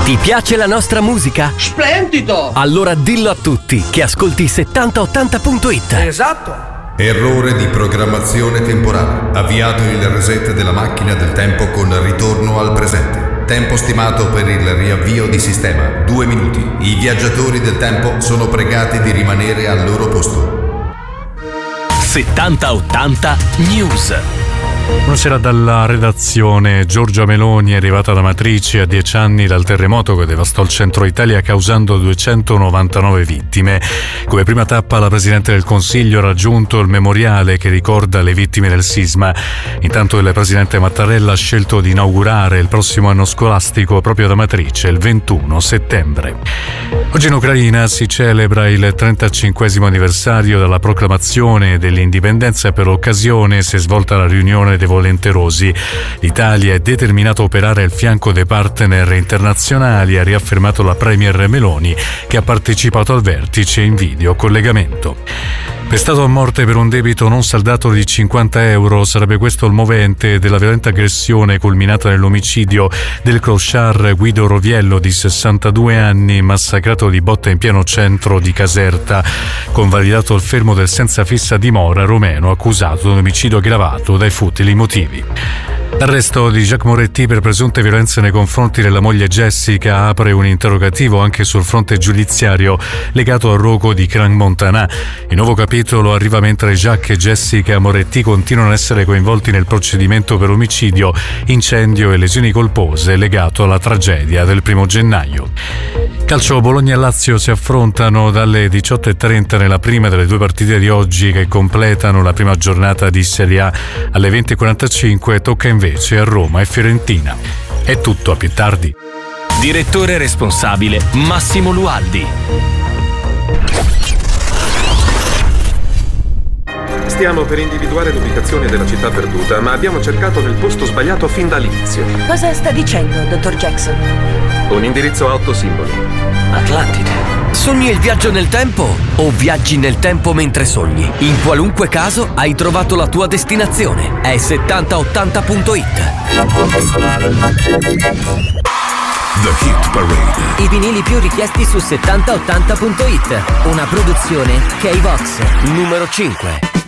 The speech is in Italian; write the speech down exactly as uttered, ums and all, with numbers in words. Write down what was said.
Ti piace la nostra musica? Splendido! Allora dillo a tutti che ascolti settanta ottanta punto it. Esatto! Errore di programmazione temporale. Avviato il reset della macchina del tempo con ritorno al presente. Tempo stimato per il riavvio di sistema, due minuti. I viaggiatori del tempo sono pregati di rimanere al loro posto. settanta ottanta News. Buonasera dalla redazione. Giorgia Meloni è arrivata ad Amatrice a dieci anni dal terremoto che devastò il centro Italia causando duecentonovantanove vittime. Come prima tappa la Presidente del Consiglio ha raggiunto il memoriale che ricorda le vittime del sisma. Intanto il Presidente Mattarella ha scelto di inaugurare il prossimo anno scolastico proprio ad Amatrice il ventuno settembre. Oggi in Ucraina si celebra il trentacinquesimo anniversario della proclamazione dell'indipendenza e per l'occasione si è svolta la riunione dei volenterosi. L'Italia è determinata a operare al fianco dei partner internazionali, ha riaffermato la Premier Meloni, che ha partecipato al vertice in videocollegamento. Pestato a morte per un debito non saldato di cinquanta euro, sarebbe questo il movente della violenta aggressione culminata nell'omicidio del clochard Guido Roviello di sessantadue anni, massacrato di botte in pieno centro di Caserta. Convalidato il fermo del senza fissa dimora romeno accusato di omicidio aggravato dai futili motivi. L'arresto di Jacques Moretti per presunte violenze nei confronti della moglie Jessica apre un interrogativo anche sul fronte giudiziario legato al rogo di Crans-Montana. Il nuovo capitolo arriva mentre Jacques e Jessica Moretti continuano ad essere coinvolti nel procedimento per omicidio, incendio e lesioni colpose legato alla tragedia del primo gennaio. Calcio, Bologna e Lazio si affrontano dalle diciotto e trenta nella prima delle due partite di oggi che completano la prima giornata di Serie A. Alle venti e quarantacinque tocca invece a Roma e Fiorentina. È tutto, a più tardi. Direttore responsabile Massimo Lualdi. Stiamo per individuare l'ubicazione della città perduta, ma abbiamo cercato nel posto sbagliato fin dall'inizio. Cosa sta dicendo, dottor Jackson? Un indirizzo a otto simboli. Atlantide. Sogni il viaggio nel tempo o viaggi nel tempo mentre sogni? In qualunque caso hai trovato la tua destinazione. È settanta ottanta punto it. The Hit Parade. I vinili più richiesti su settanta ottanta punto it. Una produzione K-Vox. Numero cinque.